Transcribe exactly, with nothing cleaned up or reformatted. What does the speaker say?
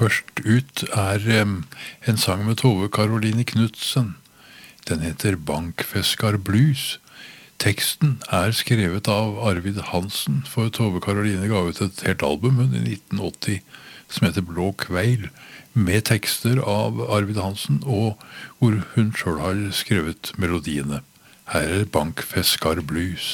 Først ut er em, en sang med Tove Karoline Knudsen. Den heter Bankfeskar Blues. Teksten er skrevet av Arvid Hansen, for Tove Karoline ga ut et helt album hun i nitten åtti som heter Blå Kveil, med tekster av Arvid Hansen, og hvor hun selv har skrevet melodiene. Her er Bankfeskar Blues.